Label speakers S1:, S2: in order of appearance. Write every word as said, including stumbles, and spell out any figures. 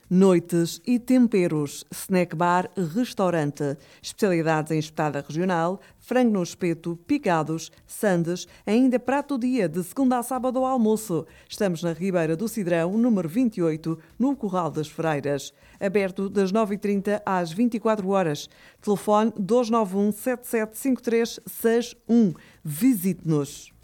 S1: Noites e temperos, snack bar, restaurante, especialidades em espetada regional, frango no espeto, picados, sandes, ainda prato do dia de segunda a sábado ao almoço. Estamos na Ribeira do Cidrão, número vinte e oito, no Curral das Freiras. Aberto das nove e trinta às vinte e quatro horas. Telefone dois nove um, sete sete cinco três seis um. Visite-nos.